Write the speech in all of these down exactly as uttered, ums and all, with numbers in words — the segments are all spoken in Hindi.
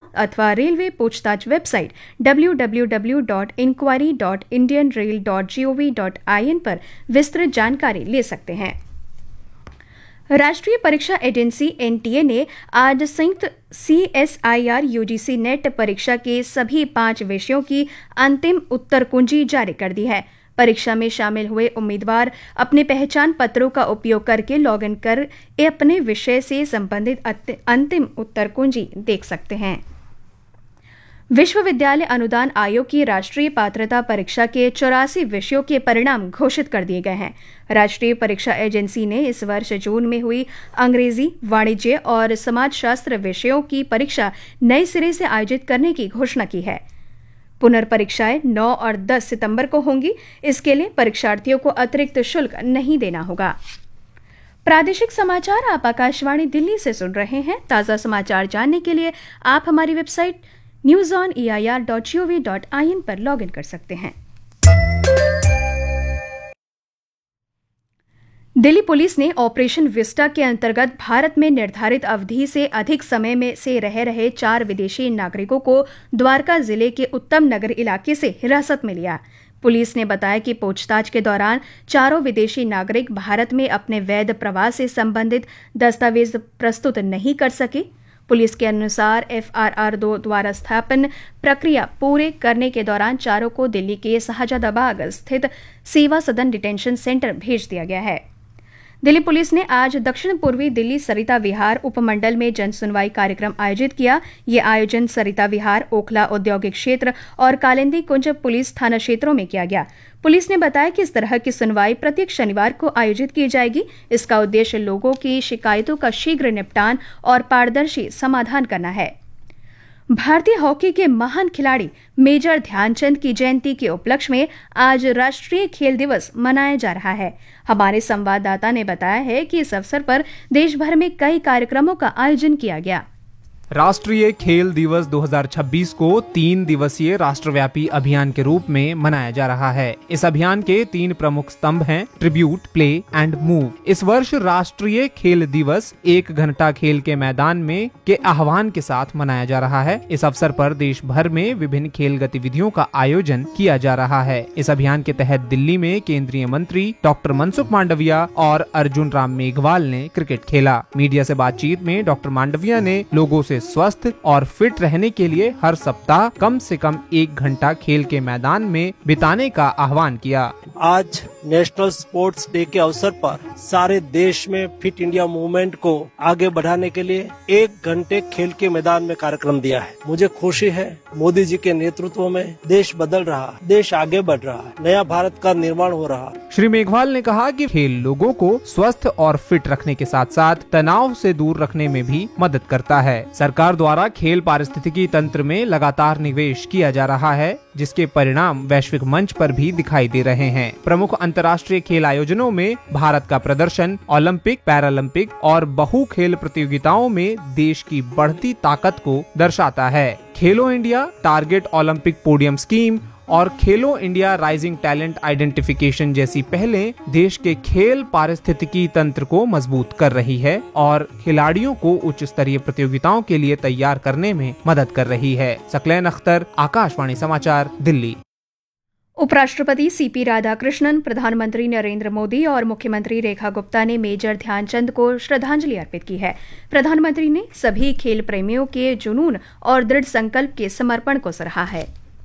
अथवा रेलवे पूछताछ website W W W dot inquiry dot Indian rail dot G O V dot I N पर विस्तृत जानकारी ले सकते हैं। राष्ट्रीय परीक्षा एजेंसी एन टी ए ने आज संयुक्त C S I R you ji C net परीक्षा के सभी पांच विषयों की अंतिम उत्तर कुंजी जारी कर दी है। परीक्षा में शामिल हुए उम्मीदवार अपने पहचान पत्रों का उपयोग करके लॉगिन कर अपने विषय से संबंधित अंतिम उत्तर कुंजी देख सकते हैं। विश्वविद्यालय अनुदान आयोग की राष्ट्रीय पात्रता परीक्षा के चौरासी विषयों के परिणाम घोषित कर दिए गए हैं। राष्ट्रीय परीक्षा एजेंसी ने इस वर्ष जून में हुई अंग्रेजी, वाणिज्य और समाजशास्त्र विषयों की परीक्षा नए सिरे से आयोजित करने की घोषणा की है। पुनर्परीक्षाएं नौ और दस सितंबर को होंगी। इसके लिए परीक्षार्थियों को अतिरिक्त शुल्क नहीं देना होगा। प्रादेशिक समाचार आप आकाशवाणी दिल्ली से सुन रहे हैं। ताजा समाचार जानने के लिए आप हमारी website news on E I R dot G O V dot I N पर लॉग इन कर सकते हैं। दिल्ली पुलिस ने ऑपरेशन विस्टा के अंतर्गत भारत में निर्धारित अवधि से अधिक समय में से रह रहे चार विदेशी नागरिकों को द्वारका जिले के उत्तम नगर इलाके से हिरासत में लिया। पुलिस ने बताया कि पूछताछ के दौरान चारों विदेशी नागरिक भारत में अपने वैध प्रवास से संबंधित दस्तावेज प्रस्तुत नहीं कर सके। पुलिस के अनुसार एफ आर आर दो द्वारा स्थापन प्रक्रिया पूरे करने के दौरान चारों को दिल्ली के शाहजादाबाग स्थित सेवा सदन डिटेंशन सेंटर भेज दिया गया है। दिल्ली पुलिस ने आज दक्षिण पूर्वी दिल्ली सरिता विहार उपमंडल में जन सुनवाई कार्यक्रम आयोजित किया। ये आयोजन सरिता विहार, ओखला औद्योगिक क्षेत्र और कालिंदी कुंज पुलिस थाना क्षेत्रों में किया गया। पुलिस ने बताया कि इस तरह की सुनवाई प्रत्येक शनिवार को आयोजित की जाएगी। इसका उद्देश्य लोगों की शिकायतों का शीघ्र निपटान और पारदर्शी समाधान करना है। भारतीय हॉकी के महान खिलाड़ी मेजर ध्यानचंद की जयंती के उपलक्ष्य में आज राष्ट्रीय खेल दिवस मनाया जा रहा है। हमारे संवाददाता ने बताया है कि इस अवसर पर देश भर में कई कार्यक्रमों का आयोजन किया गया। राष्ट्रीय खेल दिवस दो हज़ार छब्बीस को तीन दिवसीय राष्ट्रव्यापी अभियान के रूप में मनाया जा रहा है। इस अभियान के तीन प्रमुख स्तंभ हैं, ट्रिब्यूट, प्ले एंड मूव। इस वर्ष राष्ट्रीय खेल दिवस एक घंटा खेल के मैदान में के आह्वान के साथ मनाया जा रहा है। इस अवसर पर देश भर में विभिन्न खेल गतिविधियों का आयोजन किया जा रहा है। इस अभियान के तहत दिल्ली में केंद्रीय मंत्री डॉक्टर मनसुख मांडविया और अर्जुन राम मेघवाल ने क्रिकेट खेला। मीडिया से बातचीत में डॉक्टर मांडविया ने लोगों से स्वस्थ और फिट रहने के लिए हर सप्ताह कम से कम एक घंटा खेल के मैदान में बिताने का आह्वान किया। आज नेशनल स्पोर्ट्स डे के अवसर पर सारे देश में फिट इंडिया मूवमेंट को आगे बढ़ाने के लिए एक घंटे खेल के मैदान में कार्यक्रम दिया है। मुझे खुशी है, मोदी जी के नेतृत्व में देश बदल रहा है, देश आगे बढ़ रहा है, नया भारत का निर्माण हो रहा है। श्री मेघवाल ने कहा कि खेल लोगों को स्वस्थ और फिट रखने के साथ साथ तनाव से दूर रखने में भी मदद करता है। सरकार द्वारा खेल पारिस्थितिकी तंत्र में लगातार निवेश किया जा रहा है, जिसके परिणाम वैश्विक मंच पर भी दिखाई दे रहे हैं। प्रमुख अंतर्राष्ट्रीय खेल आयोजनों में भारत का प्रदर्शन ओलंपिक, पैरालंपिक और बहु खेल प्रतियोगिताओं में देश की बढ़ती ताकत को दर्शाता है। खेलो India target Olympic podium scheme और खेलो इंडिया राइजिंग टैलेंट आइडेंटिफिकेशन जैसी पहलें देश के खेल पारिस्थितिकी तंत्र को मजबूत कर रही है और खिलाड़ियों को उच्च स्तरीय प्रतियोगिताओं के लिए तैयार करने में मदद कर रही है। सकलैन अख्तर, आकाशवाणी समाचार, दिल्ली। उपराष्ट्रपति सी पी राधाकृष्णन, प्रधानमंत्री नरेंद्र मोदी और मुख्यमंत्री रेखा गुप्ता ने मेजर ध्यानचंद को श्रद्धांजलि अर्पित की है। प्रधानमंत्री ने सभी खेल प्रेमियों के जुनून और दृढ़ संकल्प के समर्पण को सराहा है।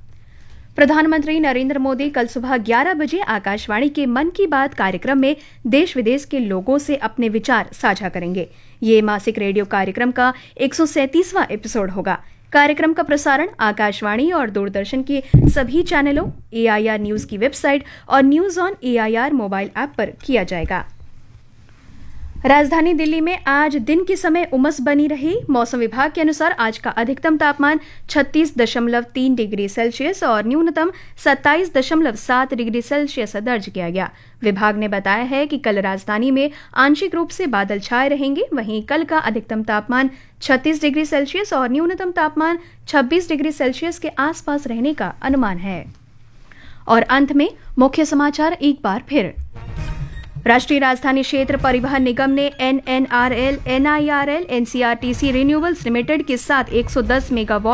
प्रधानमंत्री नरेंद्र मोदी कल सुबह ग्यारह बजे आकाशवाणी के मन की बात कार्यक्रम में देश विदेश के लोगों से अपने विचार साझा करेंगे। ये मासिक रेडियो कार्यक्रम का एक सौ सैंतीसवां एपिसोड होगा। कार्यक्रम का प्रसारण आकाशवाणी और दूरदर्शन के सभी चैनलों, ए आई आर न्यूज की वेबसाइट और news on A I R mobile app पर किया जाएगा। राजधानी दिल्ली में आज दिन के समय उमस बनी रही। मौसम विभाग के अनुसार आज का अधिकतम तापमान छत्तीस दशमलव तीन डिग्री सेल्सियस और न्यूनतम सत्ताईस दशमलव सात डिग्री सेल्सियस दर्ज किया गया। विभाग ने बताया है कि कल राजधानी में आंशिक रूप से बादल छाए रहेंगे। वहीं कल का अधिकतम तापमान छत्तीस डिग्री सेल्सियस और न्यूनतम तापमान छब्बीस डिग्री सेल्सियस के आसपास रहने का अनुमान है। और अंत में मुख्य समाचार एक बार फिर। राष्ट्रीय राजधानी क्षेत्र परिवहन निगम ने N N R L, N I R L, N C R T C renewables limited के साथ एक सौ दस मेगावाट